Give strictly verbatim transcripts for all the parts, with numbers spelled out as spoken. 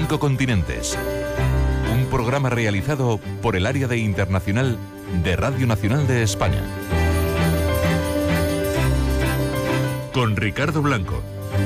Cinco Continentes. Un programa realizado por el Área de Internacional de Radio Nacional de España. Con Ricardo Blanco.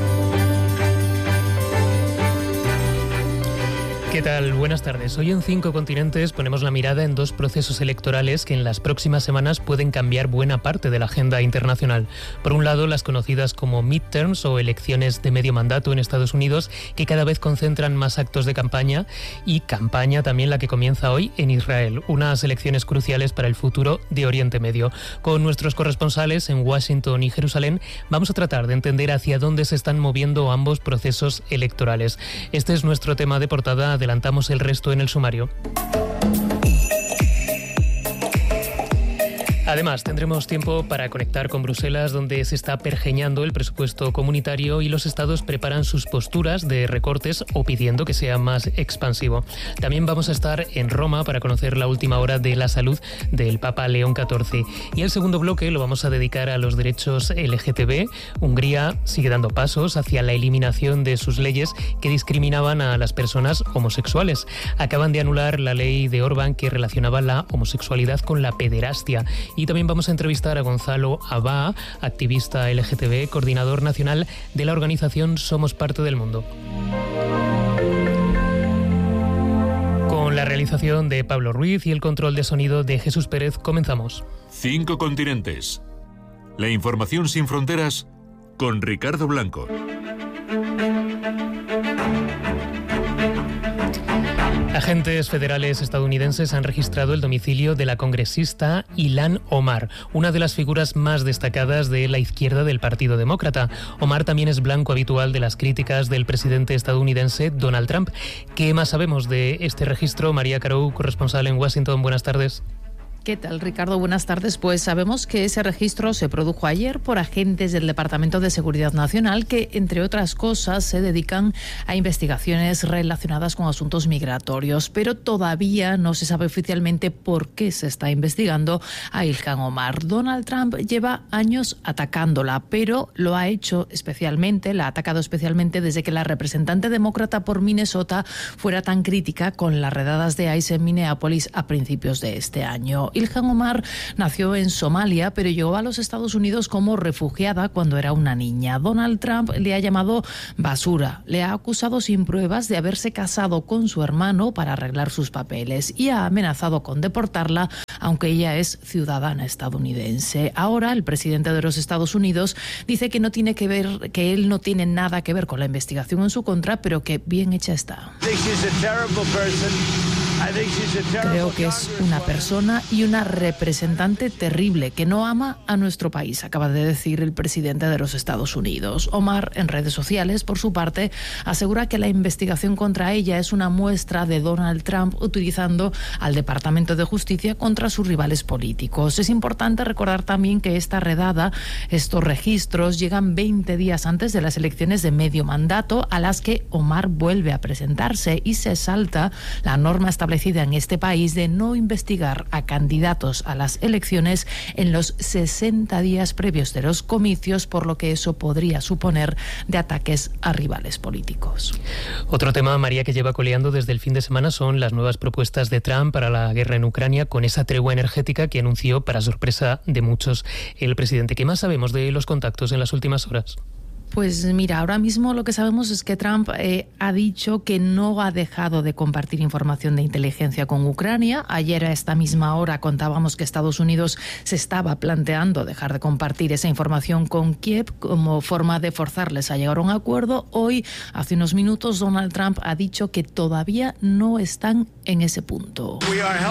¿Qué tal? Buenas tardes. Hoy en Cinco Continentes ponemos la mirada en dos procesos electorales que en las próximas semanas pueden cambiar buena parte de la agenda internacional. Por un lado, las conocidas como midterms o elecciones de medio mandato en Estados Unidos, que cada vez concentran más actos de campaña, y campaña también la que comienza hoy en Israel, unas elecciones cruciales para el futuro de Oriente Medio. Con nuestros corresponsales en Washington y Jerusalén vamos a tratar de entender hacia dónde se están moviendo ambos procesos electorales. Este es nuestro tema de portada. Adelantamos el resto en el sumario. Además, tendremos tiempo para conectar con Bruselas, donde se está pergeñando el presupuesto comunitario y los estados preparan sus posturas de recortes o pidiendo que sea más expansivo. También vamos a estar en Roma para conocer la última hora de la salud del Papa León catorce. Y el segundo bloque lo vamos a dedicar a los derechos L G T B. Hungría sigue dando pasos hacia la eliminación de sus leyes que discriminaban a las personas homosexuales. Acaban de anular la ley de Orbán que relacionaba la homosexualidad con la pederastia. Y también vamos a entrevistar a Gonzalo Abá, activista L G T B, coordinador nacional de la organización Somos Parte del Mundo. Con la realización de Pablo Ruiz y el control de sonido de Jesús Pérez, comenzamos. Cinco Continentes. La información sin fronteras con Ricardo Blanco. Agentes federales estadounidenses han registrado el domicilio de la congresista Ilhan Omar, una de las figuras más destacadas de la izquierda del Partido Demócrata. Omar también es blanco habitual de las críticas del presidente estadounidense Donald Trump. ¿Qué más sabemos de este registro? María Carou, corresponsal en Washington, buenas tardes. ¿Qué tal, Ricardo? Buenas tardes. Pues sabemos que ese registro se produjo ayer por agentes del Departamento de Seguridad Nacional que, entre otras cosas, se dedican a investigaciones relacionadas con asuntos migratorios, pero todavía no se sabe oficialmente por qué se está investigando a Ilhan Omar. Donald Trump lleva años atacándola, pero lo ha hecho especialmente, la ha atacado especialmente desde que la representante demócrata por Minnesota fuera tan crítica con las redadas de ICE en Minneapolis a principios de este año. Ilhan Omar nació en Somalia, pero llegó a los Estados Unidos como refugiada cuando era una niña. Donald Trump le ha llamado basura, le ha acusado sin pruebas de haberse casado con su hermano para arreglar sus papeles y ha amenazado con deportarla, aunque ella es ciudadana estadounidense. Ahora el presidente de los Estados Unidos dice que no tiene que ver, que él no tiene nada que ver con la investigación en su contra, pero que bien hecha está. Creo que es una persona y una representante terrible que no ama a nuestro país, acaba de decir el presidente de los Estados Unidos. Omar, en redes sociales, por su parte, asegura que la investigación contra ella es una muestra de Donald Trump utilizando al Departamento de Justicia contra sus rivales políticos. Es importante recordar también que esta redada, estos registros, llegan veinte días antes de las elecciones de medio mandato a las que Omar vuelve a presentarse y se salta la norma establecida en este país de no investigar a candidatos a las elecciones en los sesenta días previos de los comicios, por lo que eso podría suponer de ataques a rivales políticos. Otro tema, María, que lleva coleando desde el fin de semana son las nuevas propuestas de Trump para la guerra en Ucrania, con esa tregua energética que anunció para sorpresa de muchos el presidente. ¿Qué más sabemos de los contactos en las últimas horas? Pues mira, ahora mismo lo que sabemos es que Trump eh, ha dicho que no ha dejado de compartir información de inteligencia con Ucrania. Ayer a esta misma hora contábamos que Estados Unidos se estaba planteando dejar de compartir esa información con Kiev como forma de forzarles a llegar a un acuerdo. Hoy, hace unos minutos, Donald Trump ha dicho que todavía no están en ese punto.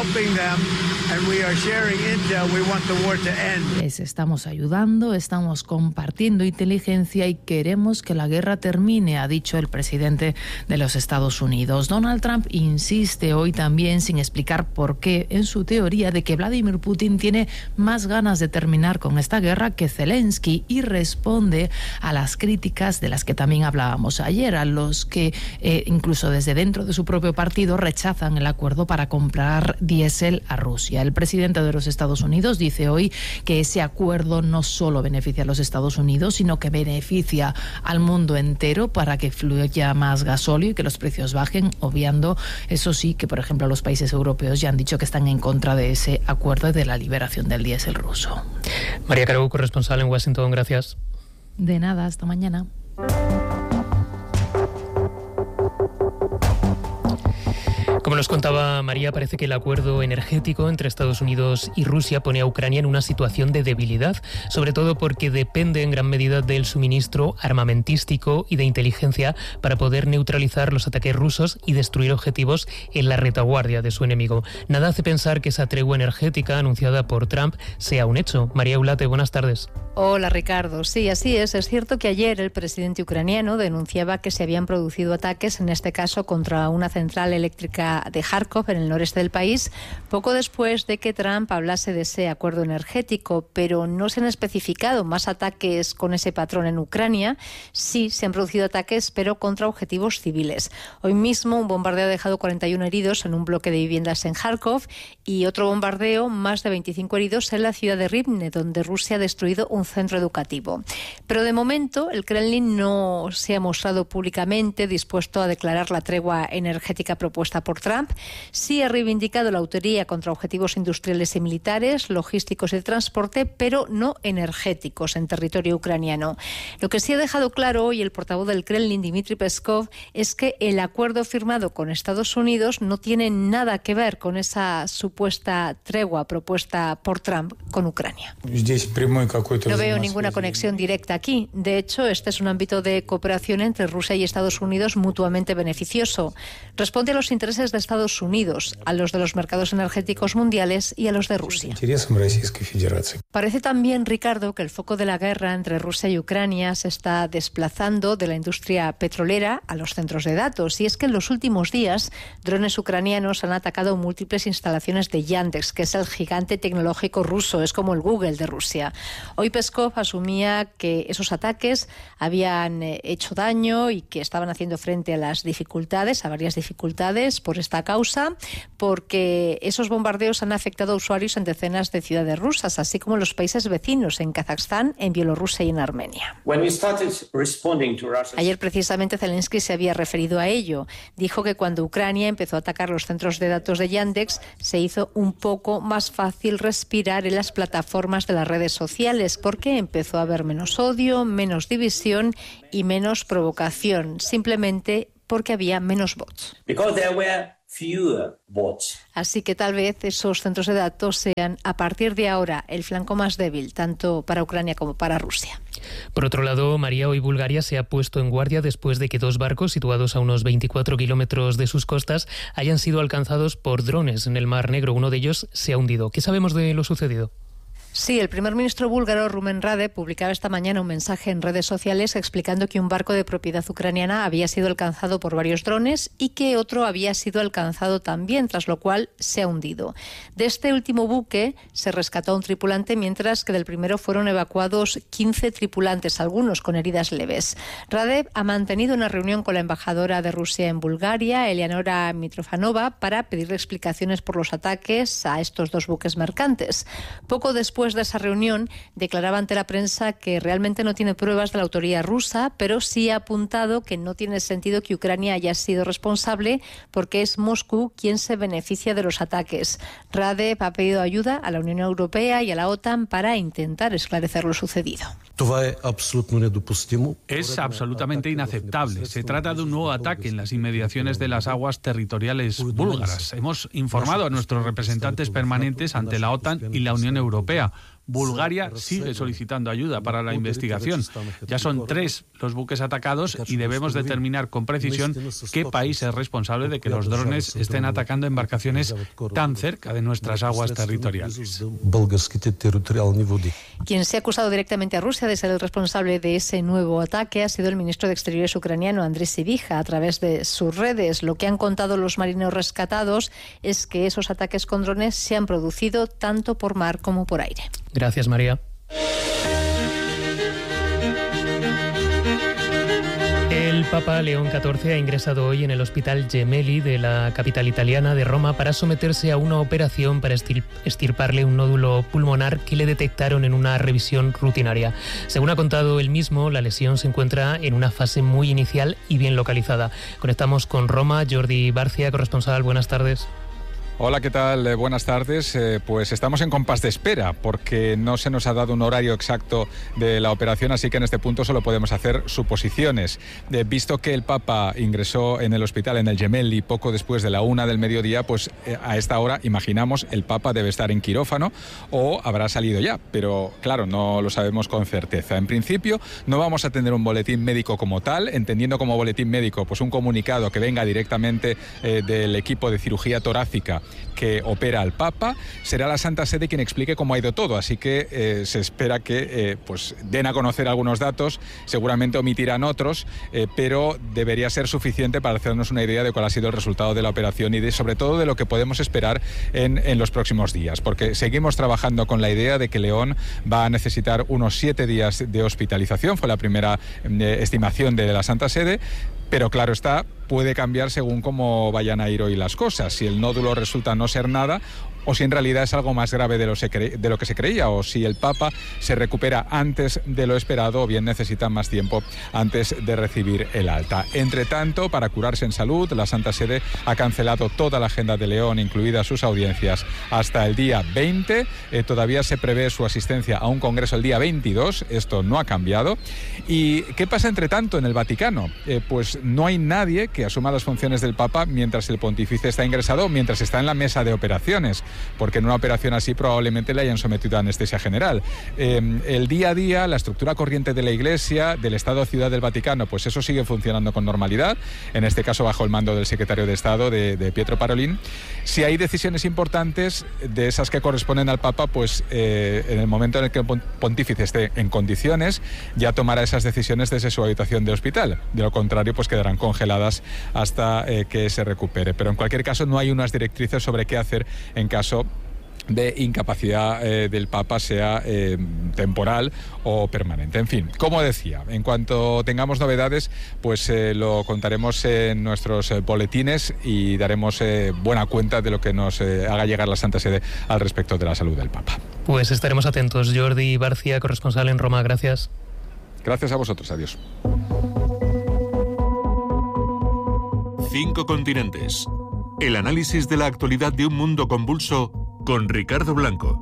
Les estamos ayudando, estamos compartiendo inteligencia y queremos que la guerra termine, ha dicho el presidente de los Estados Unidos. Donald Trump insiste hoy también, sin explicar por qué, en su teoría de que Vladimir Putin tiene más ganas de terminar con esta guerra que Zelensky, y responde a las críticas de las que también hablábamos ayer, a los que eh, incluso desde dentro de su propio partido rechazan el acuerdo para comprar diésel a Rusia. El presidente de los Estados Unidos dice hoy que ese acuerdo no solo beneficia a los Estados Unidos, sino que beneficia Rusia al mundo entero para que fluya más gasóleo y que los precios bajen, obviando, eso sí, que por ejemplo los países europeos ya han dicho que están en contra de ese acuerdo de la liberación del diésel ruso. María Caro, corresponsal en Washington, gracias. De nada, hasta mañana. Como nos contaba María, parece que el acuerdo energético entre Estados Unidos y Rusia pone a Ucrania en una situación de debilidad, sobre todo porque depende en gran medida del suministro armamentístico y de inteligencia para poder neutralizar los ataques rusos y destruir objetivos en la retaguardia de su enemigo. Nada hace pensar que esa tregua energética anunciada por Trump sea un hecho. María Eulate, buenas tardes. Hola Ricardo, sí, así es. Es cierto que ayer el presidente ucraniano denunciaba que se habían producido ataques, en este caso contra una central eléctrica de Kharkov, en el noreste del país, poco después de que Trump hablase de ese acuerdo energético, pero no se han especificado más ataques con ese patrón en Ucrania. Sí, se han producido ataques, pero contra objetivos civiles. Hoy mismo un bombardeo ha dejado cuarenta y uno heridos en un bloque de viviendas en Kharkov y otro bombardeo, más de veinticinco heridos en la ciudad de Rivne, donde Rusia ha destruido un centro educativo. Pero de momento el Kremlin no se ha mostrado públicamente dispuesto a declarar la tregua energética propuesta por Trump. Sí ha reivindicado la autoría contra objetivos industriales y militares, logísticos y de transporte, pero no energéticos en territorio ucraniano. Lo que sí ha dejado claro hoy el portavoz del Kremlin, Dmitry Peskov, es que el acuerdo firmado con Estados Unidos no tiene nada que ver con esa supuesta tregua propuesta por Trump con Ucrania. No veo ninguna conexión directa aquí. De hecho, este es un ámbito de cooperación entre Rusia y Estados Unidos mutuamente beneficioso. Responde a los intereses de Estados Unidos, a los de los mercados energéticos mundiales y a los de Rusia. Parece también, Ricardo, que el foco de la guerra entre Rusia y Ucrania se está desplazando de la industria petrolera a los centros de datos. Y es que en los últimos días, drones ucranianos han atacado múltiples instalaciones de Yandex, que es el gigante tecnológico ruso, es como el Google de Rusia. Hoy Peskov asumía que esos ataques habían hecho daño y que estaban haciendo frente a las dificultades, a varias dificultades por esta causa, porque esos bombardeos han afectado a usuarios en decenas de ciudades rusas, así como en los países vecinos, en Kazajstán, en Bielorrusia y en Armenia. Ayer precisamente Zelensky se había referido a ello. Dijo que cuando Ucrania empezó a atacar los centros de datos de Yandex, se hizo un poco más fácil respirar en las plataformas de las redes sociales, porque empezó a haber menos odio, menos división y menos provocación, simplemente porque había menos bots. Así que tal vez esos centros de datos sean, a partir de ahora, el flanco más débil, tanto para Ucrania como para Rusia. Por otro lado, María, hoy Bulgaria se ha puesto en guardia después de que dos barcos situados a unos veinticuatro kilómetros de sus costas hayan sido alcanzados por drones en el Mar Negro. Uno de ellos se ha hundido. ¿Qué sabemos de lo sucedido? Sí, el primer ministro búlgaro, Rumen Rade, publicaba esta mañana un mensaje en redes sociales explicando que un barco de propiedad ucraniana había sido alcanzado por varios drones y que otro había sido alcanzado también, tras lo cual se ha hundido. De este último buque se rescató a un tripulante, mientras que del primero fueron evacuados quince tripulantes, algunos con heridas leves. Rade ha mantenido una reunión con la embajadora de Rusia en Bulgaria, Eleonora Mitrofanova, para pedirle explicaciones por los ataques a estos dos buques mercantes. Poco después Después de esa reunión, declaraba ante la prensa que realmente no tiene pruebas de la autoría rusa, pero sí ha apuntado que no tiene sentido que Ucrania haya sido responsable porque es Moscú quien se beneficia de los ataques. Radev ha pedido ayuda a la Unión Europea y a la OTAN para intentar esclarecer lo sucedido. Es absolutamente inaceptable. Se trata de un nuevo ataque en las inmediaciones de las aguas territoriales búlgaras. Hemos informado a nuestros representantes permanentes ante la OTAN y la Unión Europea. Bulgaria sigue solicitando ayuda para la investigación. Ya son tres los buques atacados y debemos determinar con precisión qué país es responsable de que los drones estén atacando embarcaciones tan cerca de nuestras aguas territoriales. Quien se ha acusado directamente a Rusia de ser el responsable de ese nuevo ataque ha sido el ministro de Exteriores ucraniano, Andriy Sybiha, a través de sus redes. Lo que han contado los marineros rescatados es que esos ataques con drones se han producido tanto por mar como por aire. Gracias, María. El Papa León catorce ha ingresado hoy en el Hospital Gemelli de la capital italiana de Roma para someterse a una operación para extirparle un nódulo pulmonar que le detectaron en una revisión rutinaria. Según ha contado él mismo, la lesión se encuentra en una fase muy inicial y bien localizada. Conectamos con Roma. Jordi Barcia, corresponsal, buenas tardes. Hola, ¿qué tal? Eh, buenas tardes. Eh, pues estamos en compás de espera porque no se nos ha dado un horario exacto de la operación, así que en este punto solo podemos hacer suposiciones. Eh, visto que el Papa ingresó en el hospital, en el Gemelli, poco después de la una del mediodía, pues eh, a esta hora, imaginamos, el Papa debe estar en quirófano o habrá salido ya, pero claro, no lo sabemos con certeza. En principio, no vamos a tener un boletín médico como tal, entendiendo como boletín médico pues un comunicado que venga directamente eh, del equipo de cirugía torácica que opera al Papa. Será la Santa Sede quien explique cómo ha ido todo, así que eh, se espera que eh, pues den a conocer algunos datos, seguramente omitirán otros, eh, pero debería ser suficiente para hacernos una idea de cuál ha sido el resultado de la operación y de, sobre todo de lo que podemos esperar en, en los próximos días, porque seguimos trabajando con la idea de que León va a necesitar unos siete días de hospitalización, fue la primera eh, estimación de la Santa Sede, pero claro está, puede cambiar según cómo vayan a ir hoy las cosas, si el nódulo resulta no ser nada o si en realidad es algo más grave de lo, se cre- de lo que se creía, o si el Papa se recupera antes de lo esperado o bien necesita más tiempo antes de recibir el alta. Entre tanto, para curarse en salud, la Santa Sede ha cancelado toda la agenda de León, incluidas sus audiencias, hasta el día veinte. Eh, todavía se prevé su asistencia a un congreso el día veintidós, esto no ha cambiado. ¿Y qué pasa entre tanto en el Vaticano? Eh, pues no hay nadie que asuma las funciones del Papa mientras el pontífice está ingresado, mientras está en la mesa de operaciones, porque en una operación así probablemente le hayan sometido a anestesia general. Eh, el día a día, la estructura corriente de la Iglesia, del Estado-Ciudad del Vaticano, pues eso sigue funcionando con normalidad, en este caso bajo el mando del secretario de Estado, de, de Pietro Parolin. Si hay decisiones importantes, de esas que corresponden al Papa, pues eh, en el momento en el que el pontífice esté en condiciones, ya tomará esas decisiones desde su habitación de hospital. De lo contrario, pues quedarán congeladas hasta eh, que se recupere. Pero en cualquier caso, no hay unas directrices sobre qué hacer en caso de incapacidad eh, del Papa, sea eh, temporal o permanente. En fin, como decía, en cuanto tengamos novedades, pues eh, lo contaremos en nuestros eh, boletines y daremos eh, buena cuenta de lo que nos eh, haga llegar la Santa Sede al respecto de la salud del Papa. Pues estaremos atentos. Jordi Barcia, corresponsal en Roma, gracias. Gracias a vosotros, adiós. Cinco continentes. El análisis de la actualidad de un mundo convulso con Ricardo Blanco.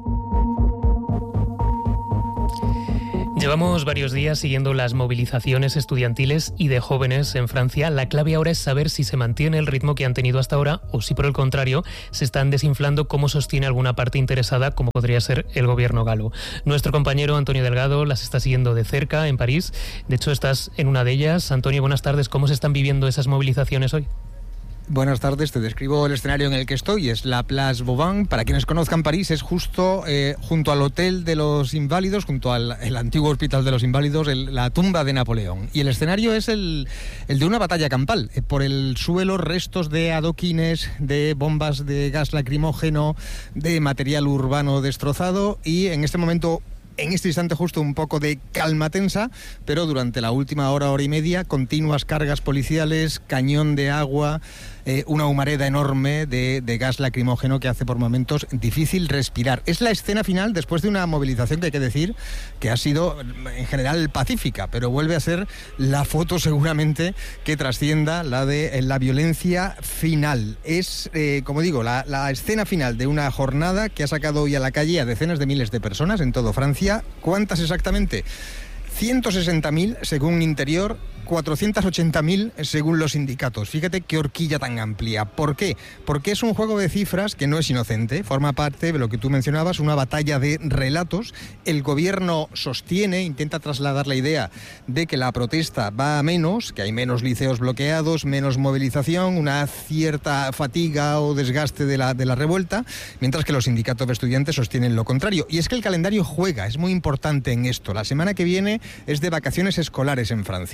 Llevamos varios días siguiendo las movilizaciones estudiantiles y de jóvenes en Francia. La clave ahora es saber si se mantiene el ritmo que han tenido hasta ahora o si por el contrario se están desinflando, como sostiene alguna parte interesada, como podría ser el gobierno galo. Nuestro compañero Antonio Delgado las está siguiendo de cerca en París. De hecho, estás en una de ellas. Antonio, buenas tardes. ¿Cómo se están viviendo esas movilizaciones hoy? Buenas tardes, te describo el escenario en el que estoy. Es la Place Vauban. Para quienes conozcan París, es justo eh, junto al Hotel de los Inválidos, junto al el antiguo Hospital de los Inválidos, el, la tumba de Napoleón. Y el escenario es el, el de una batalla campal. Eh, por el suelo, restos de adoquines, de bombas de gas lacrimógeno, de material urbano destrozado y en este momento... En este instante justo un poco de calma tensa, pero durante la última hora, hora y media, continuas cargas policiales, cañón de agua, eh, una humareda enorme de, de gas lacrimógeno que hace por momentos difícil respirar. Es la escena final después de una movilización que hay que decir que ha sido en general pacífica, pero vuelve a ser la foto seguramente que trascienda la de la violencia final. Es, eh, como digo, la, la escena final de una jornada que ha sacado hoy a la calle a decenas de miles de personas en todo Francia. ¿Cuántas exactamente? ciento sesenta mil según Interior, cuatrocientos ochenta mil según los sindicatos. Fíjate qué horquilla tan amplia. ¿Por qué? Porque es un juego de cifras que no es inocente. Forma parte de lo que tú mencionabas, una batalla de relatos. El gobierno sostiene, intenta trasladar la idea de que la protesta va a menos, que hay menos liceos bloqueados, menos movilización, una cierta fatiga o desgaste de la, de la revuelta, mientras que los sindicatos de estudiantes sostienen lo contrario. Y es que el calendario juega, es muy importante en esto. La semana que viene es de vacaciones escolares en Francia y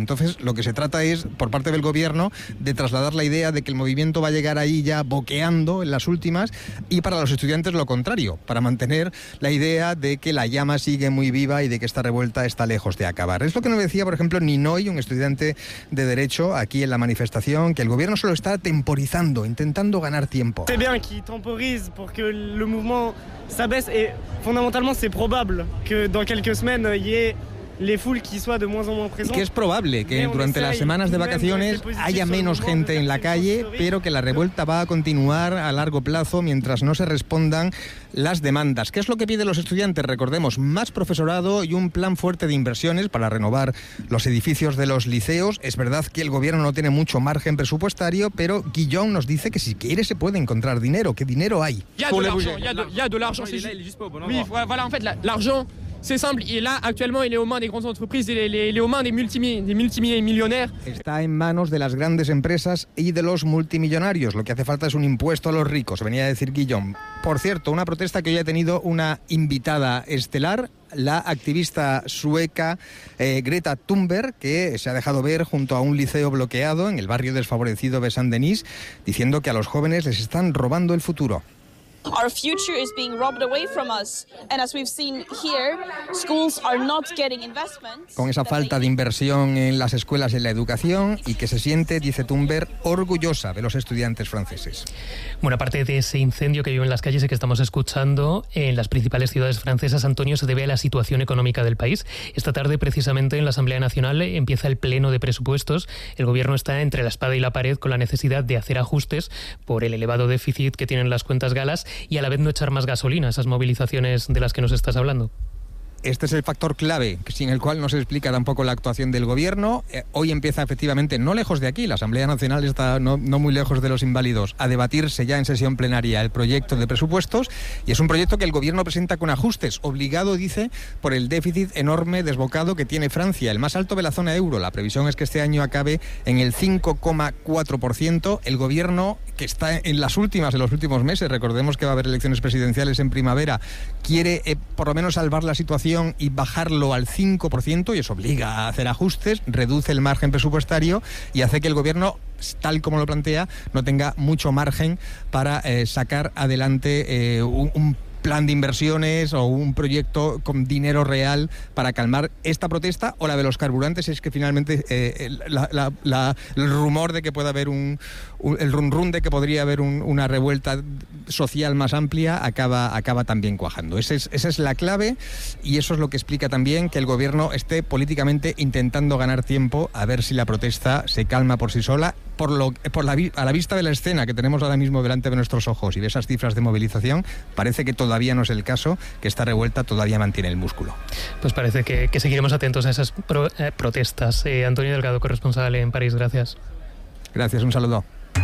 Entonces, lo que se trata es, por parte del gobierno, de trasladar la idea de que el movimiento va a llegar ahí ya boqueando en las últimas, y para los estudiantes lo contrario, para mantener la idea de que la llama sigue muy viva y de que esta revuelta está lejos de acabar. Es lo que nos decía, por ejemplo, Ninoy, un estudiante de Derecho, aquí en la manifestación, que el gobierno solo está temporizando, intentando ganar tiempo. C'est bien qu'il temporise pour que le mouvement s'abaisse et fondamentalement c'est probable que dans quelques semaines il y ait les foules qui soient de moins en moins présentes. Que es probable que durante las semanas de vacaciones haya menos gente en la calle, pero que la revuelta va a continuar a largo plazo mientras no se respondan las demandas. ¿Qué es lo que piden los estudiantes? Recordemos, más profesorado y un plan fuerte de inversiones para renovar los edificios de los liceos. Es verdad que el gobierno no tiene mucho margen presupuestario, pero Guillaume nos dice que si quiere se puede encontrar dinero, que dinero hay. Il y a de l'argent, il y a de, il y a de l'argent. Oui, voilà, en fait, l'argent, c'est simple. Et là, actuellement, il est aux mains des grandes entreprises, il est, il est aux mains des, multimi, des multimillonnaires. Está en manos de las grandes empresas y de los multimillonarios. Lo que hace falta es un impuesto a los ricos, venía a decir Guillaume. Por cierto, una protesta que hoy ha tenido una invitada estelar, la activista sueca eh, Greta Thunberg, que se ha dejado ver junto a un liceo bloqueado en el barrio desfavorecido de Saint-Denis, diciendo que a los jóvenes les están robando el futuro. Our future is being robbed away from us, and as we've seen here, schools are not getting investment. Con esa falta de inversión en las escuelas y en la educación, y que se siente, dice Thunberg, orgullosa de los estudiantes franceses. Bueno, aparte de ese incendio que vive en las calles y que estamos escuchando en las principales ciudades francesas, Antonio, se debe a la situación económica del país. Esta tarde, precisamente, en la Asamblea Nacional empieza el pleno de presupuestos. El gobierno está entre la espada y la pared con la necesidad de hacer ajustes por el elevado déficit que tienen las cuentas galas y a la vez no echar más gasolina a esas movilizaciones de las que nos estás hablando. Este es el factor clave, sin el cual no se explica tampoco la actuación del gobierno. Eh, hoy empieza efectivamente, no lejos de aquí, la Asamblea Nacional está no, no muy lejos de los inválidos, a debatirse ya en sesión plenaria el proyecto de presupuestos, y es un proyecto que el gobierno presenta con ajustes, obligado, dice, por el déficit enorme desbocado que tiene Francia, el más alto de la zona euro. La previsión es que este año acabe en el cinco coma cuatro por ciento. El gobierno, que está en las últimas, en los últimos meses, recordemos que va a haber elecciones presidenciales en primavera, quiere eh, por lo menos salvar la situación y bajarlo al cinco por ciento, y eso obliga a hacer ajustes, reduce el margen presupuestario y hace que el gobierno, tal como lo plantea, no tenga mucho margen para eh, sacar adelante eh, un, un plan de inversiones o un proyecto con dinero real para calmar esta protesta o la de los carburantes. Es que finalmente eh, la, la, la, el rumor de que pueda haber un, un el run run de que podría haber un, una revuelta social más amplia acaba, acaba también cuajando. Ese es, esa es la clave, y eso es lo que explica también que el gobierno esté políticamente intentando ganar tiempo a ver si la protesta se calma por sí sola. Por lo, por la, a la vista de la escena que tenemos ahora mismo delante de nuestros ojos y de esas cifras de movilización, parece que todavía no es el caso, que esta revuelta todavía mantiene el músculo. Pues parece que, que seguiremos atentos a esas pro, eh, protestas. Eh, Antonio Delgado, corresponsal en París, gracias. Gracias, un saludo.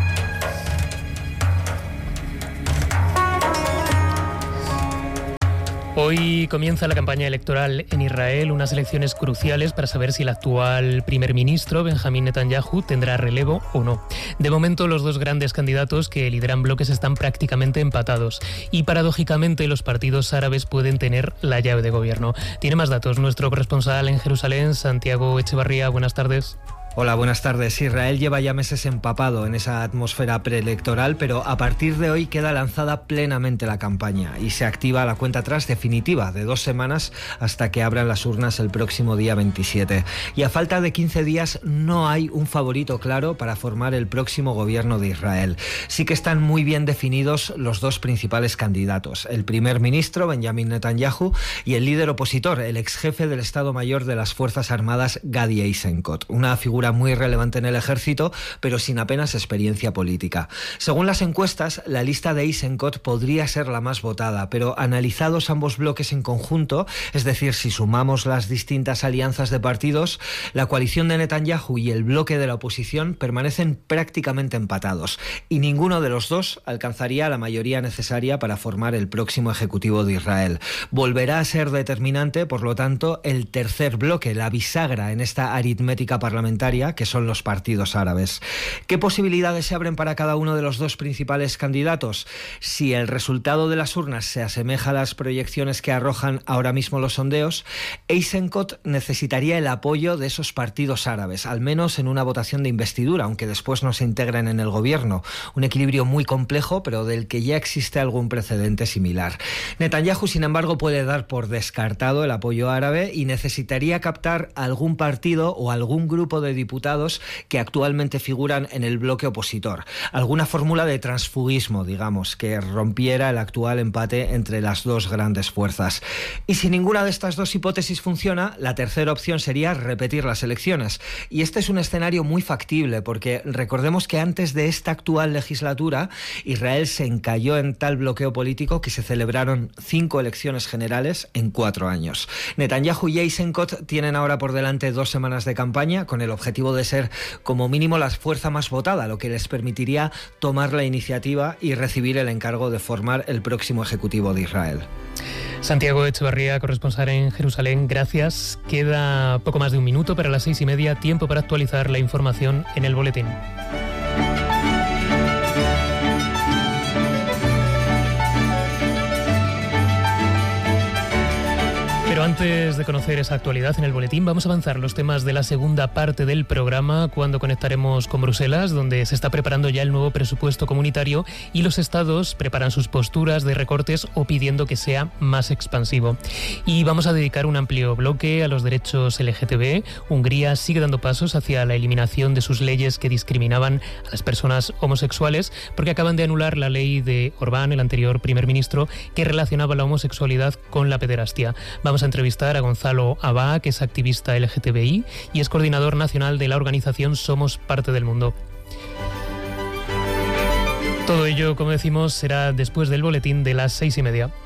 Hoy comienza la campaña electoral en Israel, unas elecciones cruciales para saber si el actual primer ministro, Benjamín Netanyahu, tendrá relevo o no. De momento, los dos grandes candidatos que lideran bloques están prácticamente empatados y, paradójicamente, los partidos árabes pueden tener la llave de gobierno. Tiene más datos nuestro corresponsal en Jerusalén, Santiago Echevarría. Buenas tardes. Hola, buenas tardes. Israel lleva ya meses empapado en esa atmósfera preelectoral, pero a partir de hoy queda lanzada plenamente la campaña y se activa la cuenta atrás definitiva de dos semanas hasta que abran las urnas el próximo día veintisiete. Y a falta de quince días no hay un favorito claro para formar el próximo gobierno de Israel. Sí que están muy bien definidos los dos principales candidatos, el primer ministro, Benjamín Netanyahu, y el líder opositor, el ex jefe del Estado Mayor de las Fuerzas Armadas, Gadi Eisenkot, una figura muy relevante en el ejército, pero sin apenas experiencia política. Según las encuestas, la lista de Eisenkot podría ser la más votada, pero analizados ambos bloques en conjunto, es decir, si sumamos las distintas alianzas de partidos, la coalición de Netanyahu y el bloque de la oposición permanecen prácticamente empatados, y ninguno de los dos alcanzaría la mayoría necesaria para formar el próximo ejecutivo de Israel. Volverá a ser determinante, por lo tanto, el tercer bloque, la bisagra en esta aritmética parlamentaria mayoritaria, que son los partidos árabes. ¿Qué posibilidades se abren para cada uno de los dos principales candidatos? Si el resultado de las urnas se asemeja a las proyecciones que arrojan ahora mismo los sondeos, Eisenkot necesitaría el apoyo de esos partidos árabes, al menos en una votación de investidura, aunque después no se integren en el gobierno. Un equilibrio muy complejo, pero del que ya existe algún precedente similar. Netanyahu, sin embargo, puede dar por descartado el apoyo árabe y necesitaría captar algún partido o algún grupo de diputados que actualmente figuran en el bloque opositor. Alguna fórmula de transfugismo, digamos, que rompiera el actual empate entre las dos grandes fuerzas. Y si ninguna de estas dos hipótesis funciona, la tercera opción sería repetir las elecciones. Y este es un escenario muy factible, porque recordemos que antes de esta actual legislatura, Israel se encalló en tal bloqueo político que se celebraron cinco elecciones generales en cuatro años. Netanyahu y Eisenkot tienen ahora por delante dos semanas de campaña con el objetivo de ser como mínimo la fuerza más votada, lo que les permitiría tomar la iniciativa y recibir el encargo de formar el próximo ejecutivo de Israel. Santiago Echevarría, corresponsal en Jerusalén, gracias. Queda poco más de un minuto para las seis y media, tiempo para actualizar la información en el boletín. Pero antes de conocer esa actualidad en el boletín, vamos a avanzar los temas de la segunda parte del programa, cuando conectaremos con Bruselas, donde se está preparando ya el nuevo presupuesto comunitario y los estados preparan sus posturas de recortes o pidiendo que sea más expansivo. Y vamos a dedicar un amplio bloque a los derechos L G T B. Hungría sigue dando pasos hacia la eliminación de sus leyes que discriminaban a las personas homosexuales, porque acaban de anular la ley de Orbán, el anterior primer ministro, que relacionaba la homosexualidad con la pederastia. Vamos a entrevistar a Gonzalo Abá, que es activista L G T B I y es coordinador nacional de la organización Somos Parte del Mundo. Todo ello, como decimos, será después del boletín de las seis y media.